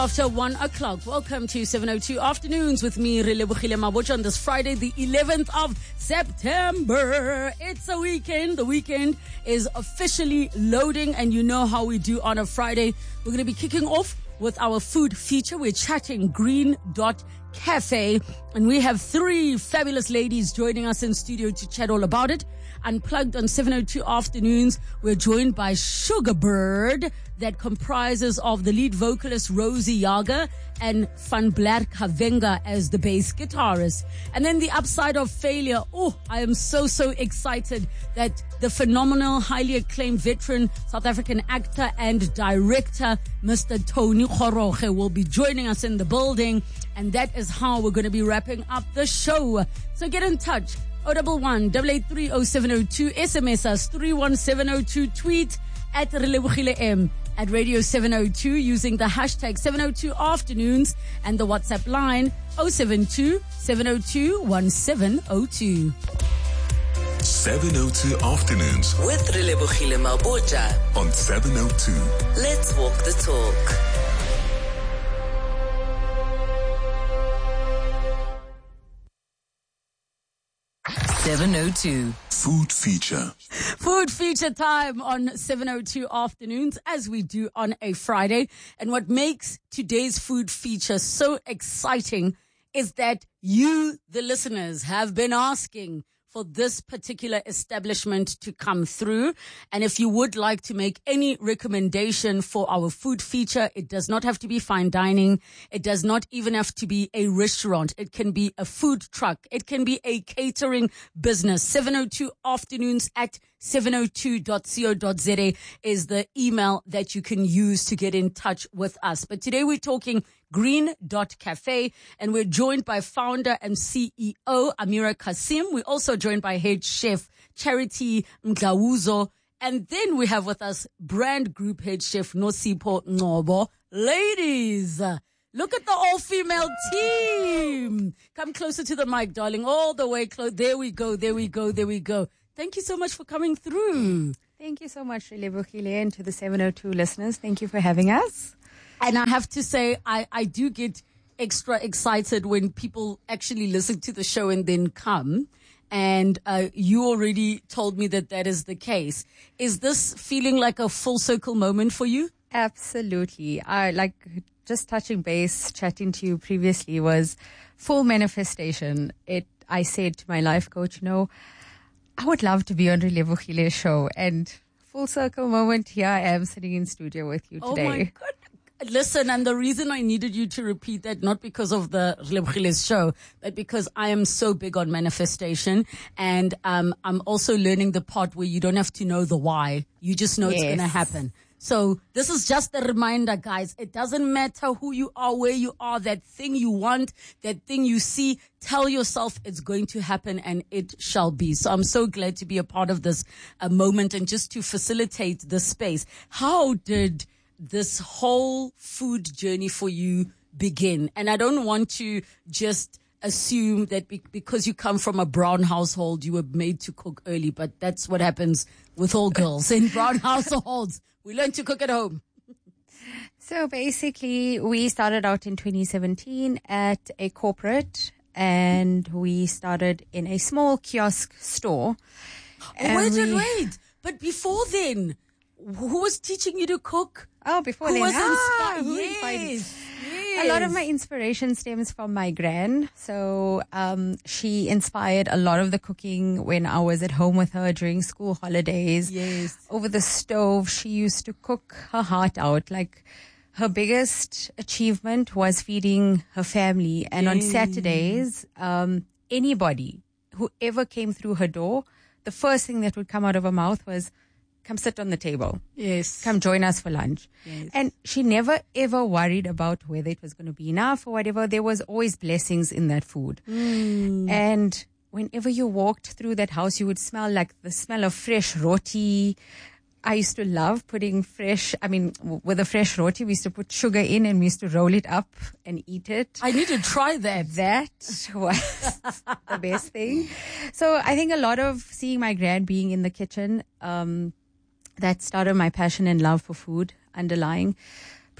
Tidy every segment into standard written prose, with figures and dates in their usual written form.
After 1 o'clock, welcome to 702 Afternoons with me, Relebohile Mabotja, on this Friday, the 11th of September. It's a weekend. The weekend is officially loading, and you know how we do on a Friday. We're going to be kicking off with our food feature. We're chatting Green Dot Cafe, and we have three fabulous ladies joining us in studio to chat all about it. Unplugged on 702 Afternoons, we're joined by Sugarbird, that comprises of the lead vocalist Rosie Jager and Van Blerk Havenga as the bass guitarist. And then the upside of failure. Oh, I am so excited that the phenomenal, highly acclaimed veteran South African actor and director, Mr. Tony Kgoroge, will be joining us in the building. And that is how we're going to be wrapping up the show. So get in touch. 011-883-0702, SMS us 31702, tweet at Relebohile M at Radio 702 using the hashtag 702 Afternoons and the WhatsApp line 072-702-1702. 702 Afternoons with Relebohile Mabotja on 702. Let's walk the talk. .702 Food feature. Food feature time on 702 Afternoons, as we do on a Friday. And what makes today's food feature so exciting is that you, the listeners, have been asking for this particular establishment to come through. And if you would like to make any recommendation for our food feature, it does not have to be fine dining. It does not even have to be a restaurant. It can be a food truck. It can be a catering business. 702 Afternoons at 702.co.za is the email that you can use to get in touch with us. But today we're talking Green Dot Cafe, and we're joined by founder and CEO Amira Kasim. We're also joined by head chef Charity Mdlawuzo, and then we have with us brand group head chef Nosipho Ngobo. Ladies, look at the all-female team. Come closer to the mic, darling. All the way close. There we go. Thank you so much for coming through. Thank you so much, Relebohile, and to the 702 listeners. Thank you for having us. And I have to say, I do get extra excited when people actually listen to the show and then come. And you already told me that is the case. Is this feeling like a full circle moment for you? Absolutely. Just touching base, chatting to you previously was full manifestation. I said to my life coach, I would love to be on Relebohile's show, and full circle moment. Here I am sitting in studio with you today. Oh my God. Listen, and the reason I needed you to repeat that, not because of the Relebohile's show, but because I am so big on manifestation, and I'm also learning the part where you don't have to know the why. You just know It's going to happen. So this is just a reminder, guys. It doesn't matter who you are, where you are, that thing you want, that thing you see, tell yourself it's going to happen and it shall be. So I'm so glad to be a part of this moment and just to facilitate this space. How did this whole food journey for you begin? And I don't want to just assume that because you come from a brown household, you were made to cook early, but that's what happens with all girls in brown households. We learn to cook at home. So basically, we started out in 2017 at a corporate, and we started in a small kiosk store. Wait. But before then, who was teaching you to cook? Oh, before who then. Was inspired? Yes. A lot of my inspiration stems from my gran. So she inspired a lot of the cooking when I was at home with her during school holidays. Yes. Over the stove, she used to cook her heart out. Like, her biggest achievement was feeding her family. And on Saturdays, anybody, whoever came through her door, the first thing that would come out of her mouth was, "Come sit on the table. Yes. Come join us for lunch." Yes. And she never ever worried about whether it was going to be enough or whatever. There was always blessings in that food. And whenever you walked through that house, you would smell like the smell of fresh roti. I used to love putting with a fresh roti, we used to put sugar in and we used to roll it up and eat it. I need to try that. That was the best thing. So I think a lot of seeing my gran being in the kitchen, that started my passion and love for food underlying.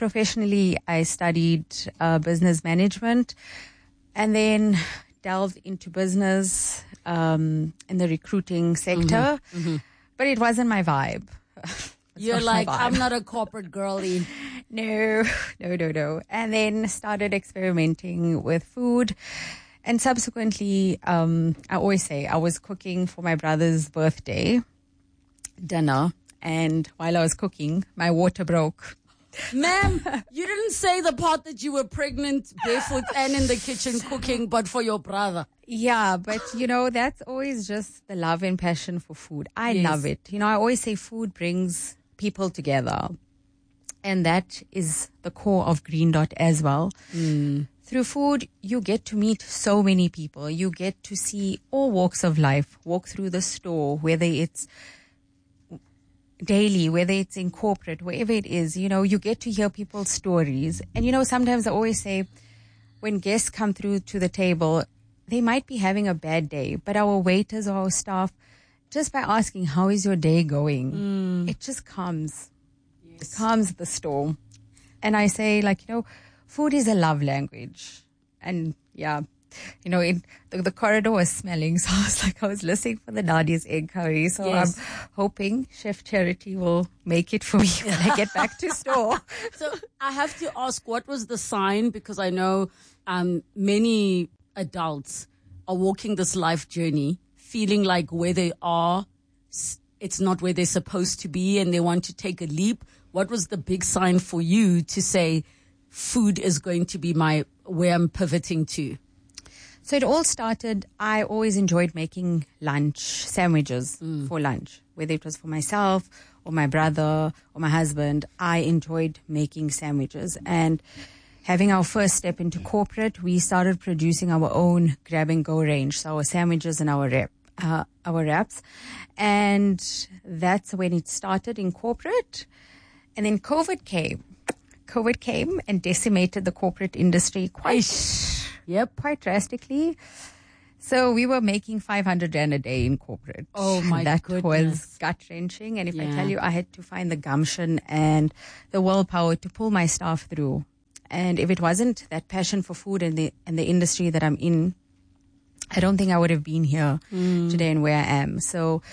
professionally, I studied business management and then delved into business in the recruiting sector. But it wasn't my vibe. You're like, I'm not a corporate girlie. No. And then started experimenting with food. And subsequently, I always say I was cooking for my brother's birthday dinner. And while I was cooking, my water broke. Ma'am, you didn't say the part that you were pregnant, barefoot, and in the kitchen cooking, but for your brother. Yeah, but that's always just the love and passion for food. I love it. I always say food brings people together. And that is the core of Green Dot as well. Through food, you get to meet so many people. You get to see all walks of life, walk through the store, whether it's daily, whether it's in corporate, wherever it is, you get to hear people's stories. And, sometimes I always say when guests come through to the table, they might be having a bad day, but our waiters or our staff, just by asking, how is your day going? It just calms. It calms the storm. And I say, food is a love language. And the corridor was smelling. So I was listening for the Nadia's egg curry. So I'm hoping Chef Charity will make it for me when I get back to store. So I have to ask, what was the sign? Because I know many adults are walking this life journey feeling like where they are, it's not where they're supposed to be and they want to take a leap. What was the big sign for you to say food is going to be where I'm pivoting to? So it all started, I always enjoyed making sandwiches for lunch, whether it was for myself or my brother or my husband. I enjoyed making sandwiches. And having our first step into corporate, we started producing our own grab-and-go range, so our sandwiches and our wraps. And that's when it started in corporate. And then COVID came. COVID came and decimated the corporate industry quite drastically. So we were making 500 Rand a day in corporate. Oh my goodness. That was gut-wrenching. And if I tell you, I had to find the gumption and the willpower to pull my staff through. And if it wasn't that passion for food and the industry that I'm in, I don't think I would have been here today and where I am. So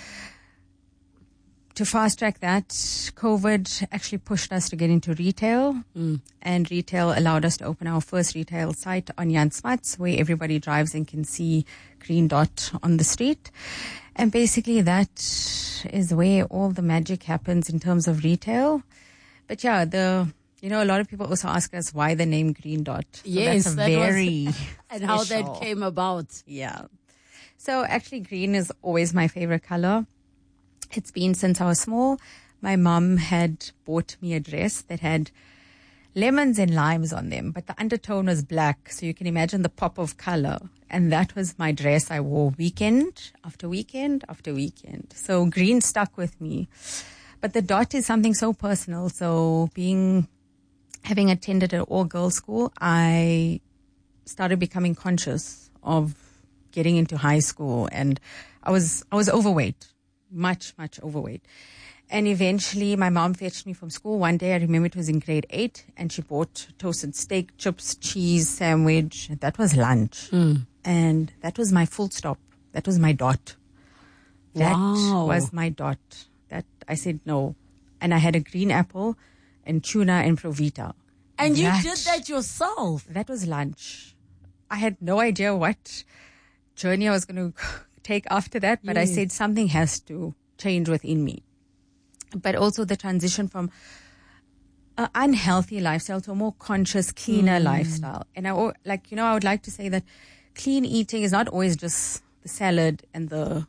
to fast track that, COVID actually pushed us to get into retail, and retail allowed us to open our first retail site on Jan Smuts, where everybody drives and can see Green Dot on the street. And basically that is where all the magic happens in terms of retail. But yeah, a lot of people also ask us why the name Green Dot. So yes, that's very and how that came about. Yeah. So actually green is always my favorite color. It's been since I was small. My mom had bought me a dress that had lemons and limes on them, but the undertone was black. So you can imagine the pop of color. And that was my dress I wore weekend after weekend after weekend. So green stuck with me. But the dot is something so personal. So having attended an all-girls school, I started becoming conscious of getting into high school. And I was overweight. Much overweight. And eventually my mom fetched me from school. One day, I remember it was in grade 8, and she bought toasted steak, chips, cheese, sandwich. That was lunch. And that was my full stop. That was my dot. That was my dot. That I said no. And I had a green apple and tuna and Provita. And you did that yourself? That was lunch. I had no idea what journey I was going to take after that, but I said something has to change within me. But also the transition from an unhealthy lifestyle to a more conscious, cleaner lifestyle. And I would like to say that clean eating is not always just the salad and the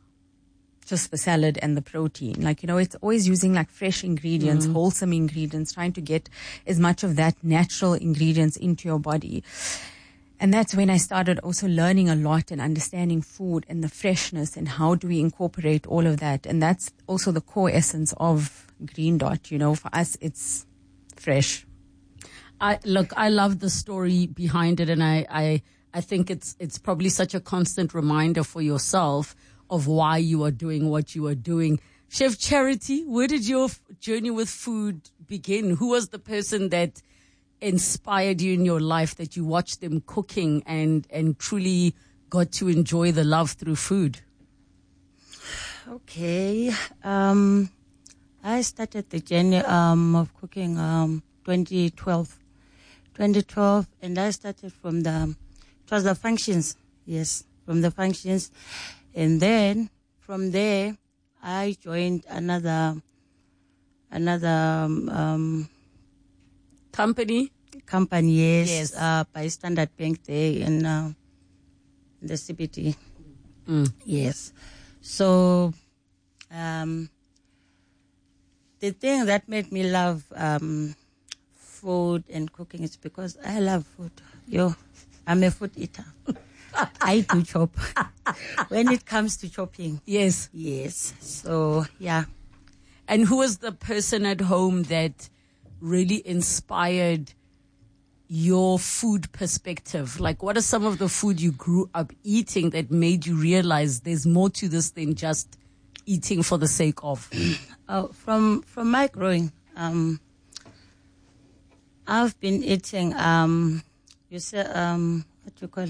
protein. It's always using fresh ingredients, wholesome ingredients, trying to get as much of that natural ingredients into your body. And that's when I started also learning a lot and understanding food and the freshness and how do we incorporate all of that. And that's also the core essence of Green Dot. For us, it's fresh. I love the story behind it. And I think it's probably such a constant reminder for yourself of why you are doing what you are doing. Chef Charity, where did your journey with food begin? Who was the person that inspired you in your life that you watched them cooking and truly got to enjoy the love through food? Okay. I started the journey of cooking 2012. 2012, and I started from it was the functions. Yes, from the functions. And then from there, I joined another Company? Yes. By Standard Bank there in the CBD. Yes. So, the thing that made me love food and cooking is because I love food. I'm a food eater. I do chop. When it comes to chopping. Yes. Yes. So, yeah. And who was the person at home that really inspired your food perspective? Like, what are some of the food you grew up eating that made you realize there's more to this than just eating for the sake of? From my growing, I've been eating, what you call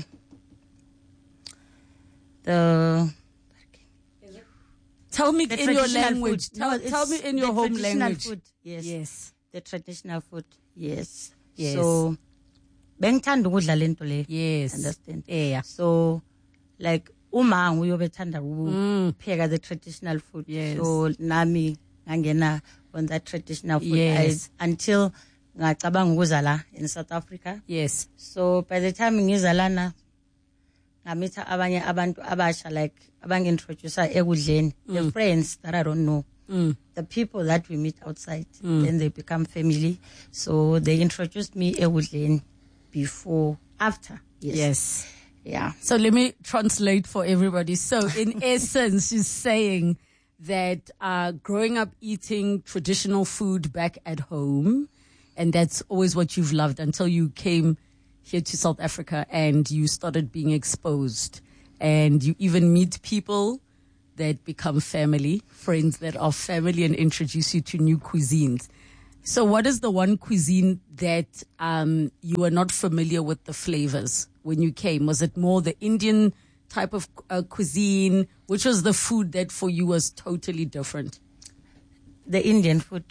Tell me the in your traditional language. food. No, Tell me in your the home traditional language. Food. Yes. Yes. The traditional food. Yes. Yes. So, bengithanda ukudla lento le. Yes. Understand? Yeah. So, like, uma uyobethanda ukupheka the traditional food. Yes. So, nami ngangena on that traditional food. Yes. Until ngacabanga ukuzala in South Africa. Yes. So, by the time ngizalana, ngamitha abanye abantu abasha, like abangintroduce ekudleni, the friends that I don't know, the people that we meet outside, then they become family. So they introduced me ekudleni after. Yes. Yeah. So let me translate for everybody. So in essence, she's saying that growing up eating traditional food back at home, and that's always what you've loved until you came here to South Africa and you started being exposed, and you even meet people that become family, friends that are family, and introduce you to new cuisines. So what is the one cuisine that you were not familiar with the flavors when you came? Was it more the Indian type of cuisine? Which was the food that for you was totally different? The Indian food.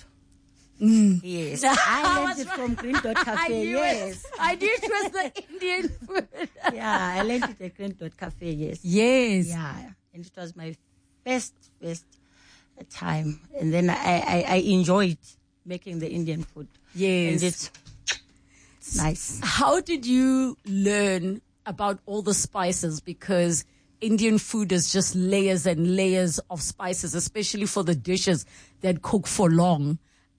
Yes. I learned it from Green Dot Cafe. Yes. I knew it was the Indian food. Yeah, I learned it at Green Dot Cafe. Yes. Yes. Yeah, and it was my first time, and then I enjoyed making the Indian food. Yes. And it's nice. How did you learn about all the spices? Because Indian food is just layers and layers of spices, especially for the dishes that cook for long.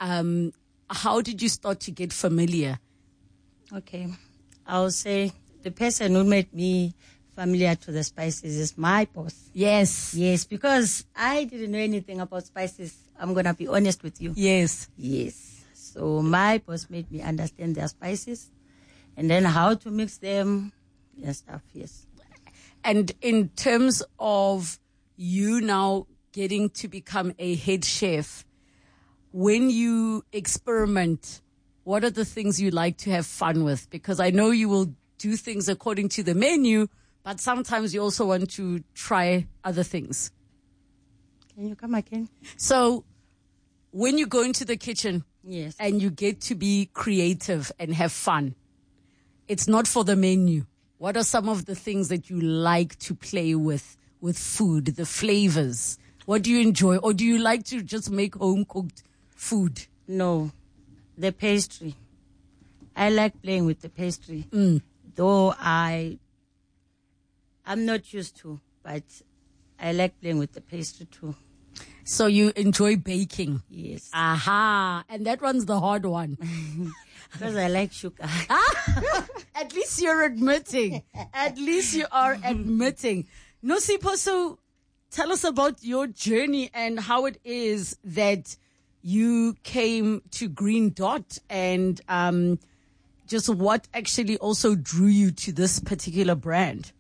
How did you start to get familiar? Okay. I'll say the person who made me familiar to the spices is my boss. Yes. Yes, because I didn't know anything about spices. I'm going to be honest with you. Yes. Yes. So my boss made me understand their spices and then how to mix them and stuff. Yes. And in terms of you now getting to become a head chef, when you experiment, what are the things you like to have fun with? Because I know you will do things according to the menu, but sometimes you also want to try other things. Can you come again? So when you go into the kitchen, yes, and you get to be creative and have fun, it's not for the menu. What are some of the things that you like to play with food, the flavors? What do you enjoy? Or do you like to just make home-cooked food? No, the pastry. I like playing with the pastry. Though I'm not used to, but I like playing with the pastry too. So you enjoy baking? Yes. Aha. And that one's the hard one. Because I like sugar. At least you're admitting. At least you are admitting. Nosipho, so tell us about your journey and how it is that you came to Green Dot, and just what actually also drew you to this particular brand.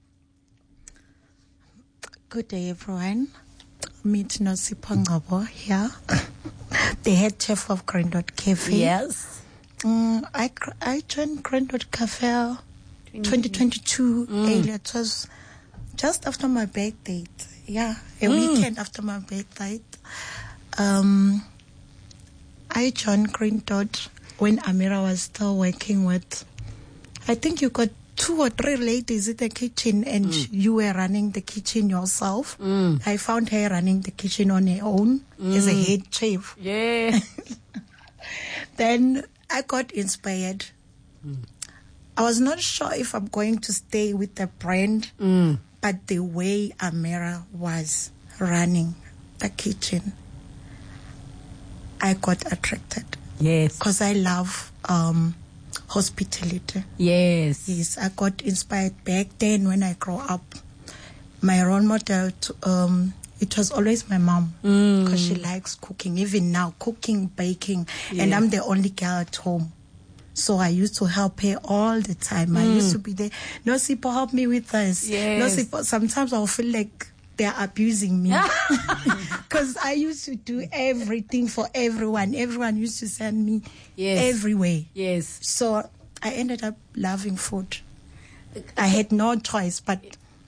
Good day, everyone. Meet Nosipho Ngcobo here, the head chef of Green Dot Cafe. Yes. I joined Grandwood Cafe 2022 earlier. It was just after my birthday. Yeah, a weekend after my birthday. I joined Green Dot when Amira was still working with, I think you got 2 or 3 ladies in the kitchen and you were running the kitchen yourself. I found her running the kitchen on her own as a head chef. Yeah. Then I got inspired. I was not sure if I'm going to stay with the brand, but the way Amira was running the kitchen, I got attracted. Yes. Because I love hospitality. Yes. Yes, I got inspired back then when I grew up. My role model, it was always my mom, because she likes cooking. Even now, cooking, baking, and I'm the only girl at home. So I used to help her all the time. I used to be there. No, Sipo, help me with this. Yes. No, Sipo, sometimes I'll feel like they're abusing me. Because I used to do everything for everyone. Everyone used to send me everywhere. Yes. So I ended up loving food. I had no choice, but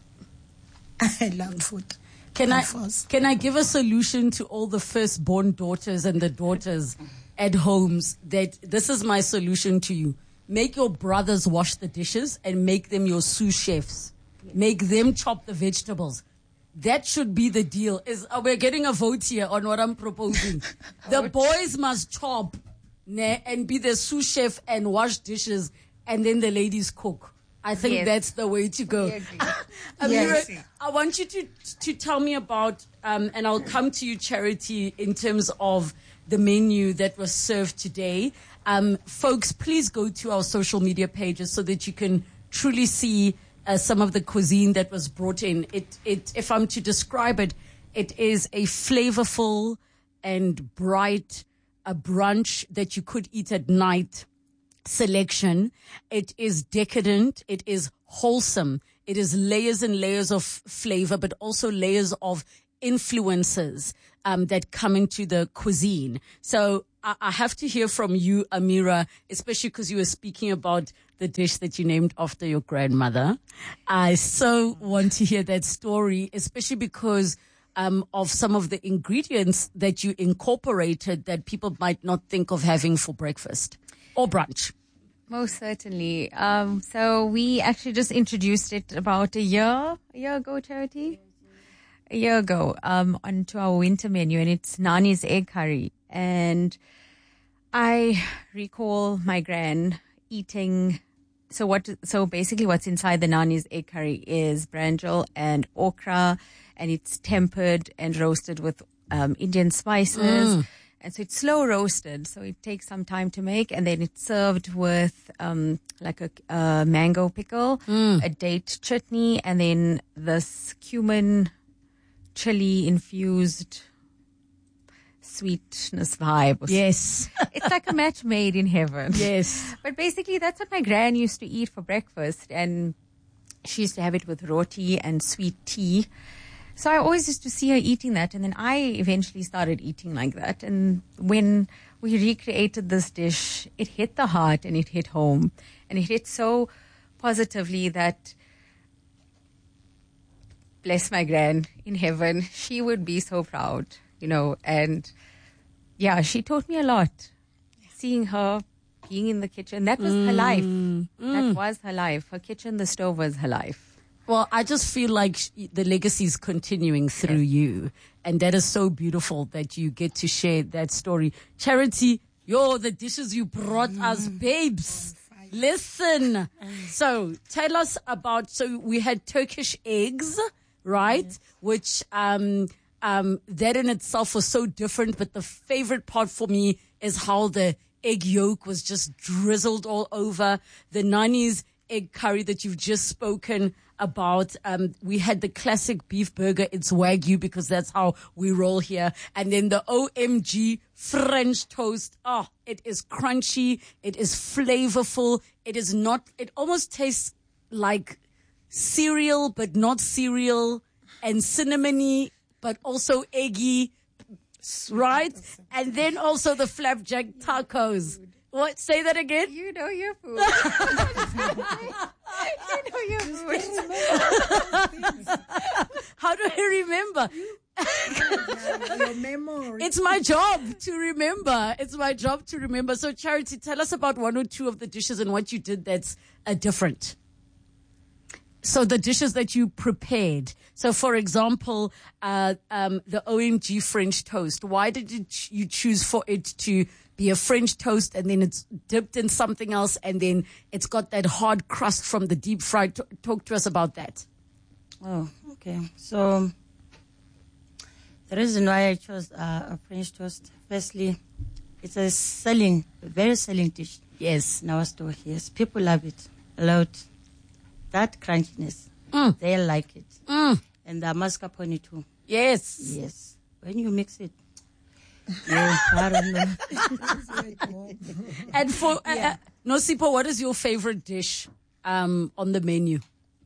I loved food. Can I give a solution to all the firstborn daughters and the daughters at homes that this is my solution to you? Make your brothers wash the dishes and make them your sous chefs. Make them chop the vegetables. That should be the deal. We're getting a vote here on what I'm proposing. The boys must chop and be the sous chef and wash dishes, and then the ladies cook. I think that's the way to go. Amira, I want you to tell me about, and I'll come to you, Charity, in terms of the menu that was served today. Folks, please go to our social media pages so that you can truly see some of the cuisine that was brought in. If I'm to describe it, it is a flavorful and bright brunch that you could eat at night selection. It is decadent. It is wholesome. It is layers and layers of flavor, but also layers of influences that come into the cuisine. So I have to hear from you, Amira, especially because you were speaking about the dish that you named after your grandmother. I so want to hear that story, especially because of some of the ingredients that you incorporated that people might not think of having for breakfast or brunch. Most certainly. So we actually just introduced it about a year ago, Charity? A year ago, onto our winter menu, and it's Nani's egg curry. And I recall my gran eating. So basically what's inside the Nani's egg curry is brinjal and okra, and it's tempered and roasted with Indian spices. And so it's slow roasted, so it takes some time to make, and then it's served with like a mango pickle, a date chutney, and then this cumin chili infused sweetness vibe. Yes. It's like a match made in heaven. Yes. But basically that's what my gran used to eat for breakfast, and she used to have it with roti and sweet tea. So I always used to see her eating that, and then I eventually started eating like that. And when we recreated this dish, it hit the heart and it hit home, and it hit so positively that, bless my gran in heaven, she would be so proud, and yeah, she taught me a lot. Seeing her being in the kitchen, that was her life. That was her life. Her kitchen, the stove was her life. Well, I just feel like the legacy is continuing through you. And that is so beautiful that you get to share that story. Charity, the dishes you brought us, babes. Listen. So tell us about, we had Turkish eggs, right? Yes. Which, that in itself was so different. But the favorite part for me is how the egg yolk was just drizzled all over. The Nani's egg curry that you've just spoken about. We had the classic beef burger. It's Wagyu because that's how we roll here. And then the OMG French toast. Oh, it is crunchy. It is flavorful. It almost tastes like cereal, but not cereal, and cinnamony, but also eggy, right? And then also the flapjack tacos. What? Say that again? You know your food. You know your food. How do I remember? Your memory. It's my job to remember. It's my job to remember. So, Charity, tell us about one or two of the dishes and what you did that's different. So the dishes that you prepared. So, for example, the OMG French toast. Why did you choose for it to be a French toast and then it's dipped in something else and then it's got that hard crust from the deep fried? Talk to us about that. Oh, okay. So the reason why I chose a French toast, firstly, it's a very selling dish. Yes. In our store, yes. People love it a lot. That crunchiness, they like it. And the mascarpone too. Yes. Yes. When you mix it, yeah, I don't know. And for Nosipho, what is your favorite dish on the menu?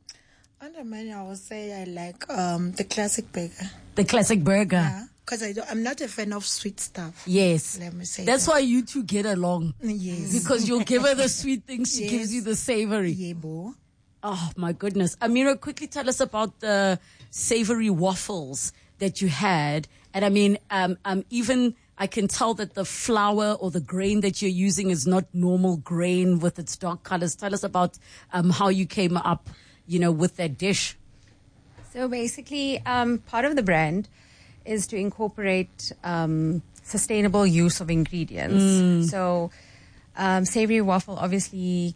On the menu, I would say I like the classic burger. The classic burger. Yeah, because I'm not a fan of sweet stuff. Yes. Let me say that's that. why you two get along. Yes. Because you'll give her the sweet things, she Yes. gives you the savory. Yeah, bo. Oh my goodness. Amira, quickly tell us about the savory waffles that you had. And I mean, even I can tell that the flour or the grain that you're using is not normal grain with its dark colors. Tell us about how you came up, with that dish. So basically, part of the brand is to incorporate sustainable use of ingredients. So savory waffle obviously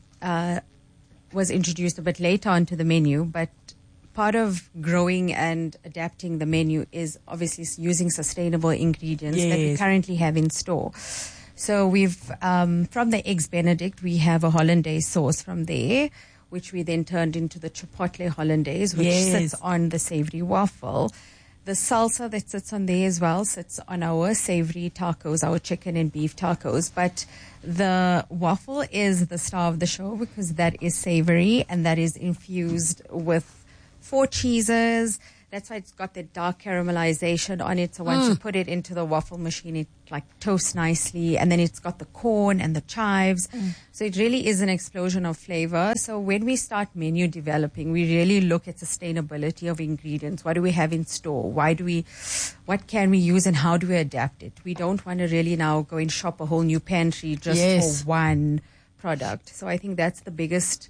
was introduced a bit later onto the menu, but part of growing and adapting the menu is obviously using sustainable ingredients that we currently have in store. So we've, from the Eggs Benedict, we have a hollandaise sauce from there, which we then turned into the chipotle hollandaise, which sits on the savory waffle. The salsa that sits on there as well sits on our savory tacos, our chicken and beef tacos. But the waffle is the star of the show because that is savory and that is infused with 4 cheeses. That's why it's got that dark caramelization on it. So once you put it into the waffle machine, it toasts nicely. And then it's got the corn and the chives. So it really is an explosion of flavor. So when we start menu developing, we really look at sustainability of ingredients. What do we have in store? What can we use and how do we adapt it? We don't want to really now go and shop a whole new pantry just for one product. So I think that's the biggest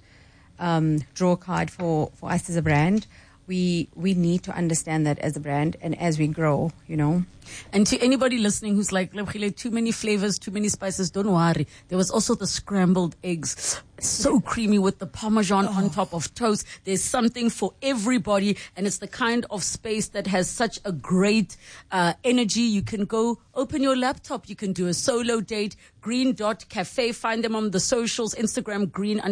draw card for us as a brand. We need to understand that as a brand and as we grow, And to anybody listening who's like, too many flavors, too many spices, don't worry. There was also the scrambled eggs, so creamy with the Parmesan on top of toast. There's something for everybody, and it's the kind of space that has such a great energy. You can go open your laptop. You can do a solo date. Green.cafe. Find them on the socials, Instagram,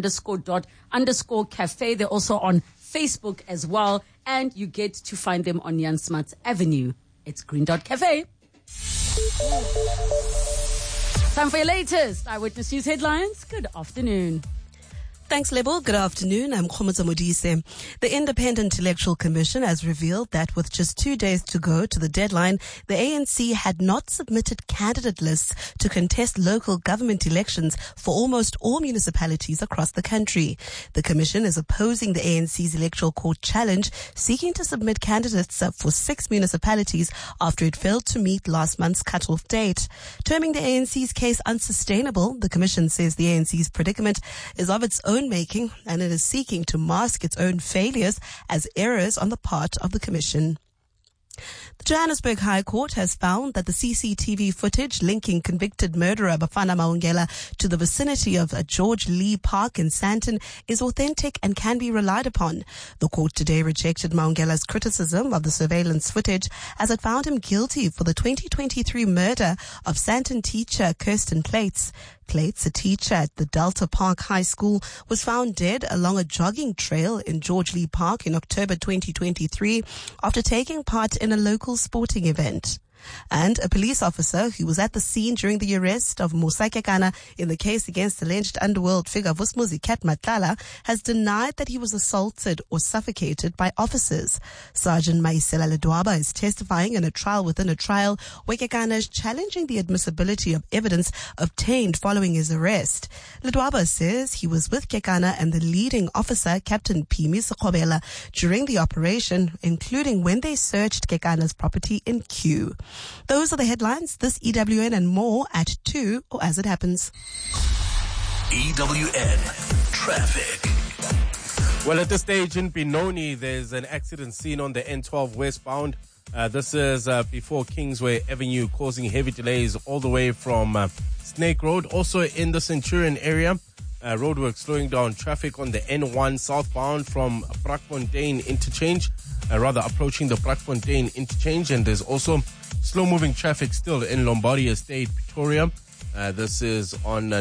green_dot_cafe. They're also on Facebook as well, and you get to find them on Jan Smuts Avenue. It's Green.cafe. Time for your latest Eyewitness News headlines. Good afternoon. Thanks, Lebo. Good afternoon. I'm Khomotso Modise. The Independent Electoral Commission has revealed that with just 2 days to go to the deadline, the ANC had not submitted candidate lists to contest local government elections for almost all municipalities across the country. The commission is opposing the ANC's Electoral Court challenge, seeking to submit candidates for 6 municipalities after it failed to meet last month's cutoff date. Terming the ANC's case unsustainable, the commission says the ANC's predicament is of its own making, and it is seeking to mask its own failures as errors on the part of the commission. The Johannesburg High Court has found that the CCTV footage linking convicted murderer Bafana Maungela to the vicinity of George Lee Park in Sandton is authentic and can be relied upon. The court today rejected Maungela's criticism of the surveillance footage as it found him guilty for the 2023 murder of Sandton teacher Kirsten Plates. Plates, a teacher at the Delta Park High School, was found dead along a jogging trail in George Lee Park in October 2023 after taking part in a local sporting event. And a police officer who was at the scene during the arrest of Musa Kekana in the case against alleged underworld figure Vusmuzi Cat Matlala has denied that he was assaulted or suffocated by officers. Sergeant Maisela Ledwaba is testifying in a trial within a trial where Kekana is challenging the admissibility of evidence obtained following his arrest. Ledwaba says he was with Kekana and the leading officer, Captain Pimi Sekobela, during the operation, including when they searched Kekana's property in Q. Those are the headlines. This EWN and more at 2 or as it happens. EWN Traffic. Well, at this stage in Benoni, there's an accident seen on the N12 westbound. This is before Kingsway Avenue, causing heavy delays all the way from Snake Road. Also in the Centurion area, roadwork slowing down traffic on the N1 southbound from Brakfontein interchange, approaching the Brakfontein interchange. And there's also slow-moving traffic still in Lombardy Estate, Pretoria. This is on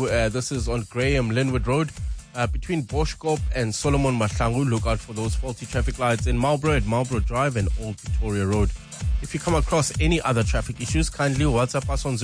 Graham Linwood Road. Between Boschkop and Solomon Mahlangu, look out for those faulty traffic lights in Marlborough at Marlborough Drive and Old Pretoria Road. If you come across any other traffic issues, kindly WhatsApp us on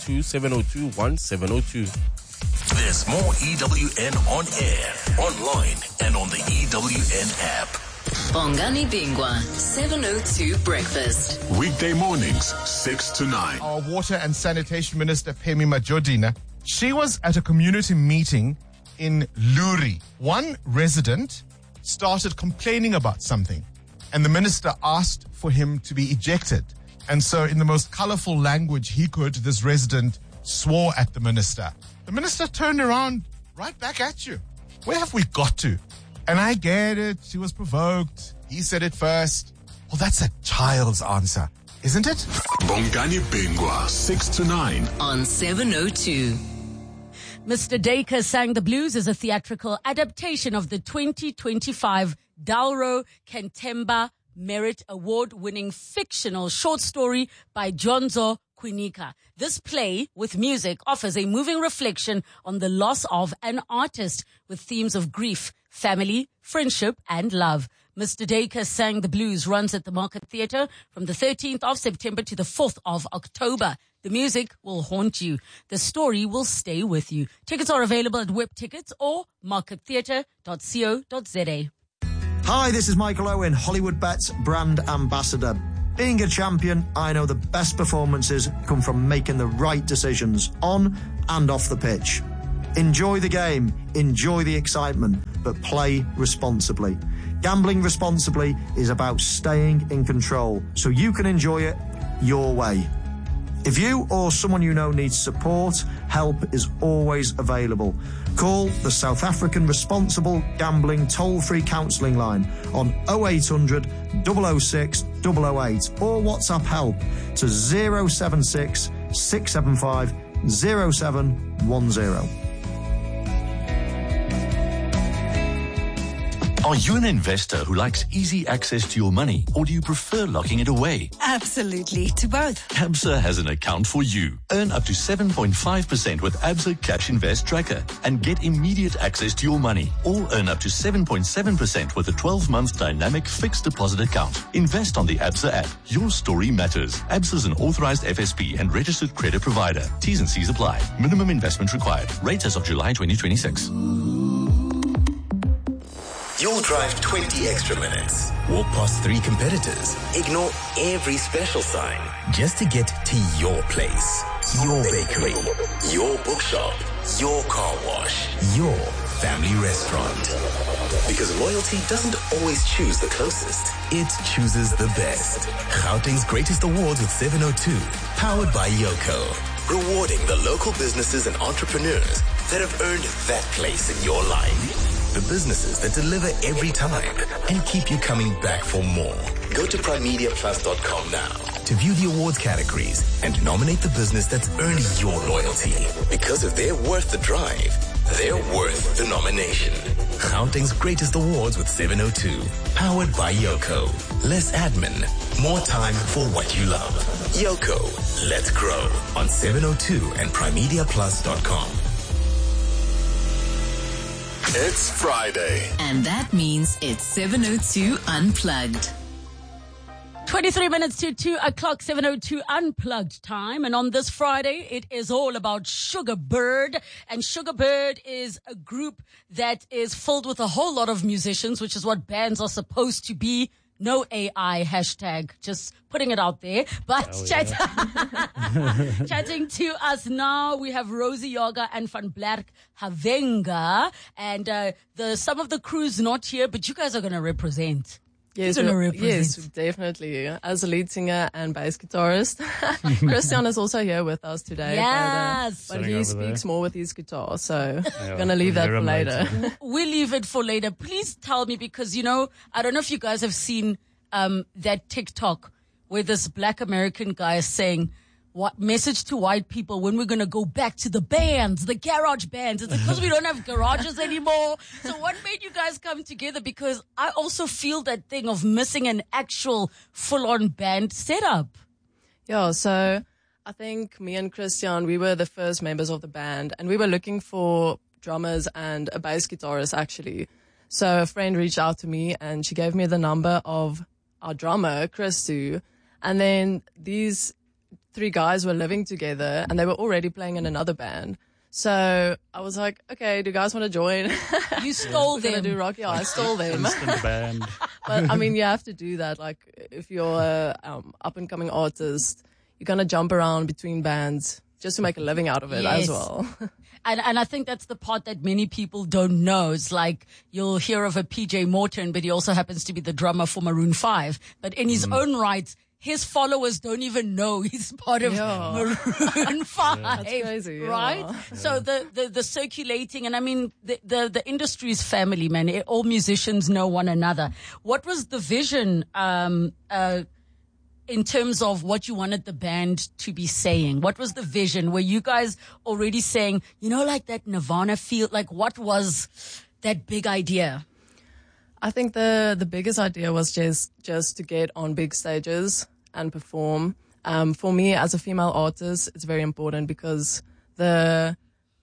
072-702-1702. There's more EWN on air, online, and on the EWN app. Bongani Bingwa, 702 Breakfast. Weekday mornings, 6 to 9. Our Water and Sanitation Minister, Phemi Majodina, she was at a community meeting in Luri. One resident started complaining about something, and the minister asked for him to be ejected. And so in the most colorful language he could, this resident swore at the minister. The minister turned around right back at you. Where have we got to? And I get it. She was provoked. He said it first. Well, that's a child's answer, isn't it? Bongani Bingwa, 6 to 9. On 702. Mr. Dacre Sang the Blues is a theatrical adaptation of the 2025 Dalro Kentemba Merit Award-winning fictional short story by Jonzo Kwinika. This play with music offers a moving reflection on the loss of an artist with themes of grief, family, friendship, and love. Mr. Dacre Sang the Blues runs at the Market Theatre from the 13th of September to the 4th of October. The music will haunt you. The story will stay with you. Tickets are available at Whip Tickets or markettheatre.co.za. Hi, this is Michael Owen, Hollywood Bets brand ambassador. Being a champion, I know the best performances come from making the right decisions on and off the pitch. Enjoy the game, enjoy the excitement, but play responsibly. Gambling responsibly is about staying in control so you can enjoy it your way. If you or someone you know needs support, help is always available. Call the South African Responsible Gambling toll-free counselling line on 0800 006 008 or WhatsApp help to 076 675 0710. Are you an investor who likes easy access to your money, or do you prefer locking it away? Absolutely, to both. Absa has an account for you. Earn up to 7.5% with Absa Cash Invest Tracker and get immediate access to your money. Or earn up to 7.7% with a 12-month dynamic fixed deposit account. Invest on the Absa app. Your story matters. Absa is an authorized FSP and registered credit provider. T's and C's apply. Minimum investment required. Rates as of July 2026. You'll drive 20 extra minutes, walk past 3 competitors, ignore every special sign, just to get to your place, your bakery, your bookshop, your car wash, your family restaurant. Because loyalty doesn't always choose the closest, it chooses the best. Gauteng's Greatest Awards with 702, powered by Yoko. Rewarding the local businesses and entrepreneurs that have earned that place in your life. The businesses that deliver every time and keep you coming back for more. Go to primemediaplus.com now to view the awards categories and nominate the business that's earned your loyalty. Because if they're worth the drive, they're worth the nomination. Gauteng's Greatest Awards with 702. Powered by Yoko. Less admin, more time for what you love. Yoko, let's grow on 702 and primemediaplus.com. It's Friday. And that means it's 702 Unplugged. 23 minutes to 2 o'clock, 7:02 Unplugged time. And on this Friday, it is all about Sugarbird. And Sugarbird is a group that is filled with a whole lot of musicians, which is what bands are supposed to be. No AI hashtag, just putting it out there. But chatting to us now, we have Rosie Yoga and Van Blerk Havenga. And some of the crew's not here, but you guys are going to represent. Yes, yes, definitely. As a lead singer and bass guitarist. Christian is also here with us today. Yes. But he speaks more with his guitar, so we're going to leave that for later. We'll leave it for later. Please tell me, because, you know, I don't know if you guys have seen that TikTok where this black American guy is saying, what message to white people when we're going to go back to the bands, the garage bands? It's because we don't have garages anymore. So what made you guys come together? Because I also feel that thing of missing an actual full-on band setup. Yeah, so I think me and Christian, we were the first members of the band, and we were looking for drummers and a bass guitarist, actually. So a friend reached out to me, and she gave me the number of our drummer, Christu, and then these 3 guys were living together and they were already playing in another band. So I was like, okay, do you guys want to join? You stole them. We're gonna do rock. Yeah, I stole them. Instant band. But I mean, you have to do that. Like, if you're a up and coming artist, you're gonna jump around between bands just to make a living out of it as well. And I think that's the part that many people don't know. It's like you'll hear of a PJ Morton, but he also happens to be the drummer for Maroon 5. But in his own right, his followers don't even know he's part of Maroon 5. That's crazy. Right? Yeah. So the circulating, and I mean, the industry is family, man. All musicians know one another. What was the vision, in terms of what you wanted the band to be saying? What was the vision? Were you guys already saying, you know, like that Nirvana feel? Like, what was that big idea? I think the biggest idea was just to get on big stages and perform. For me, as a female artist, it's very important because the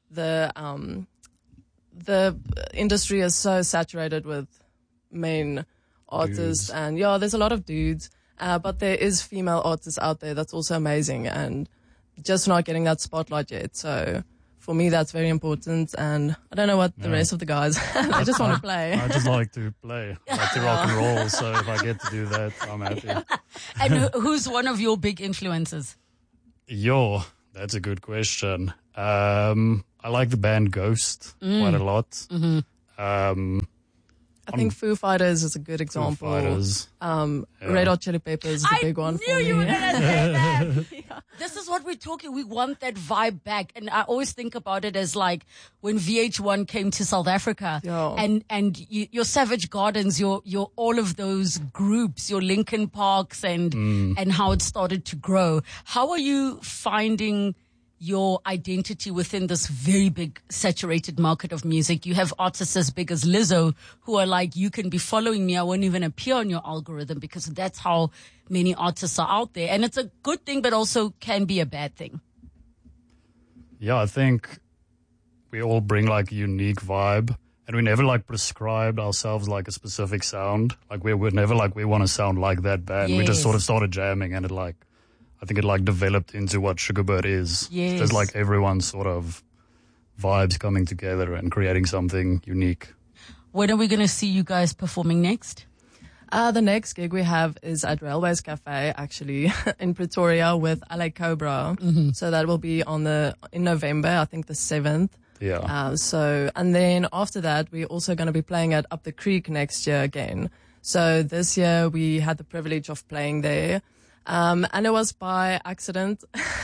industry is so saturated with men artists, and there's a lot of dudes, but there is female artists out there that's also amazing and just not getting that spotlight yet. So for me, that's very important, and I don't know what the rest of the guys, I just want to play. I just like to play. I like to rock and roll, so if I get to do that, I'm happy. And who's one of your big influences? That's a good question. I like the band Ghost quite a lot. Mm-hmm. I think Foo Fighters is a good example. Foo Fighters. Red Hot Chili Peppers is a big one for me. I knew you were going to say that. This is what we're talking. We want that vibe back. And I always think about it as like when VH1 came to South Africa and your Savage Gardens, your all of those groups, your Linkin Parks and how it started to grow. How are you finding your identity within this very big saturated market of music? You have artists as big as Lizzo who are like, you can be following me, I won't even appear on your algorithm, because that's how many artists are out there. And it's a good thing, but also can be a bad thing. Yeah, I think we all bring like a unique vibe, and we never like prescribed ourselves like a specific sound. Like we were never like, we want to sound like that band. Yes. We just sort of started jamming, and I think it developed into what Sugarbird is. Yes. There's like everyone's sort of vibes coming together and creating something unique. When are we going to see you guys performing next? The next gig we have is at Railways Cafe, actually, in Pretoria with LA Cobra. Mm-hmm. So that will be in November, I think the 7th. Yeah. And then after that, we're also going to be playing at Up the Creek next year again. So this year we had the privilege of playing there. And it was by accident.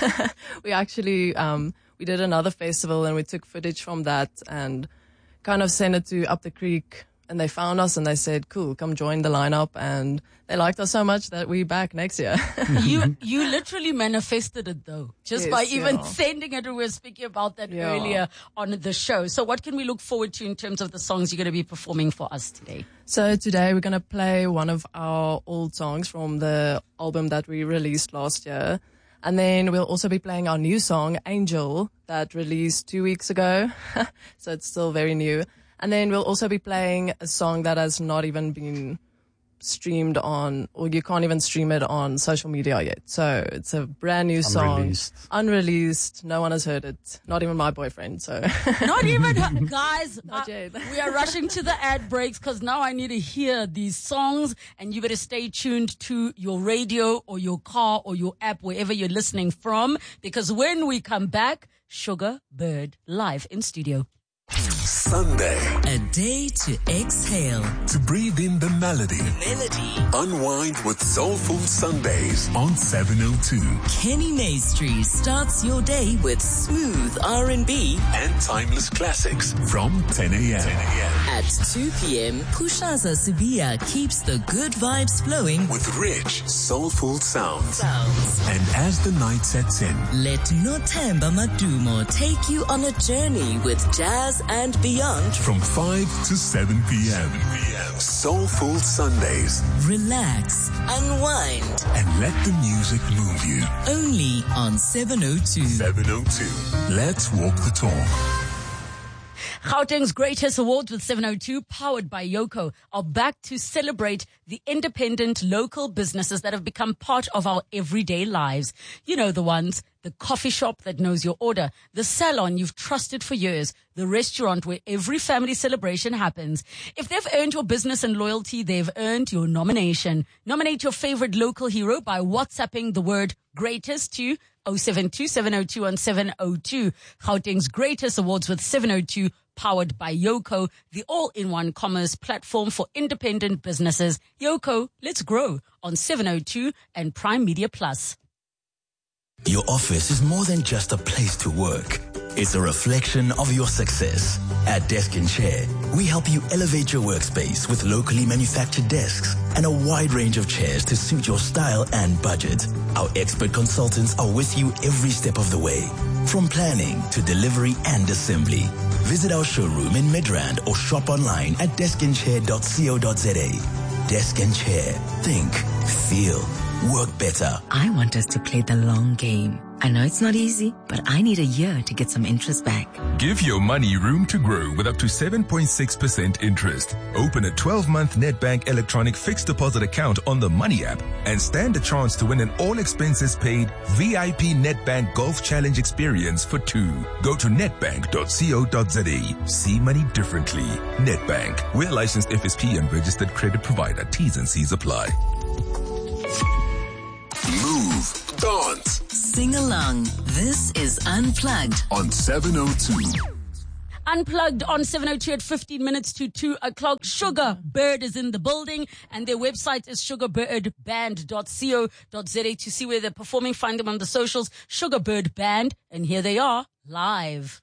We actually, we did another festival and we took footage from that and kind of sent it to Up the Creek, and they found us and they said, cool, come join the lineup. And they liked us so much that we're back next year. You literally manifested it though, just by even sending it. We were speaking about that earlier on the show. So what can we look forward to in terms of the songs you're going to be performing for us today? So today we're going to play one of our old songs from the album that we released last year. And then we'll also be playing our new song, Angel, that released 2 weeks ago. So it's still very new. And then we'll also be playing a song that has not even been streamed on, or you can't even stream it on social media yet. So it's a brand new song. Unreleased. No one has heard it. Not even my boyfriend. So Not even her. Guys, Not yet. we are rushing to the ad breaks because now I need to hear these songs, and you better stay tuned to your radio or your car or your app, wherever you're listening from, because when we come back, Sugar Bird live in studio. Sunday. A day to exhale. To breathe in the melody. Unwind with Soulful Sundays on 702. Kenny Maestri starts your day with smooth R&B And timeless classics from 10 a.m. At 2 p.m., Pushaza Sibia keeps the good vibes flowing With rich, soulful sounds. And as the night sets in, Let Nothemba Madumo take you on a journey with jazz and beyond. from 5 to 7 p.m. Soulful Sundays. Relax, unwind, And let the music move you. only on 702. 702. Let's walk the talk. Gauteng's Greatest Awards with 702, powered by Yoko, are back to celebrate the independent local businesses that have become part of our everyday lives. You know the ones, the coffee shop that knows your order, the salon you've trusted for years, the restaurant where every family celebration happens. If they've earned your business and loyalty, they've earned your nomination. Nominate your favorite local hero by WhatsApping the word greatest to 072 702 on 702. Gauteng's Greatest Awards with 702, powered by Yoko, the all-in-one commerce platform for independent businesses. Yoko, let's grow on 702 and Prime Media Plus. Your office is more than just a place to work. It's a reflection of your success. At Desk and Chair, we help you elevate your workspace with locally manufactured desks and a wide range of chairs to suit your style and budget. Our expert consultants are with you every step of the way, from planning to delivery and assembly. Visit our showroom in Midrand or shop online at deskandchair.co.za. Desk and Chair. Think, feel, work better. I want us to play the long game. I know it's not easy, but I need a year to get some interest back. Give your money room to grow with up to 7.6% interest. Open a 12-month Nedbank electronic fixed deposit account on the Money app and stand a chance to win an all-expenses-paid VIP Nedbank Golf Challenge experience for 2. Go to netbank.co.za. See money differently. Nedbank. We're licensed FSP and registered credit provider. T's and C's apply. Move, dance, Sing along. This is Unplugged on 702. Unplugged on 702 at 15 minutes to 2 o'clock. Sugar Bird is in the building, and their website is sugarbirdband.co.za to see where they're performing. Find them on the socials, Sugar Bird Band, and here they are live.